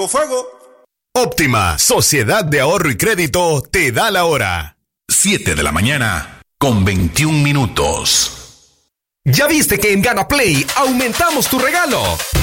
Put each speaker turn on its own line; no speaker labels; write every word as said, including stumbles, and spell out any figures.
Fuego, fuego.
Óptima, Sociedad de Ahorro y Crédito, te da la hora.
siete de la mañana, con veintiún minutos.
¿Ya viste que en Gana Play aumentamos tu regalo?